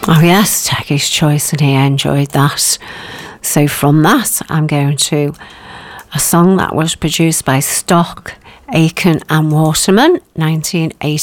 Oh yes, Techie's Choice, and he enjoyed that. So from that, I'm going to a song that was produced by Stock, Aitken and Waterman, 1980.